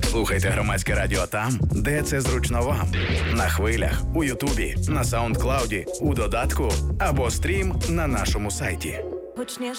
Слухайте Громадське радіо там, де це зручно вам. На хвилях, у Ютубі, на Саундклауді, у додатку або стрім на нашому сайті. Гучніш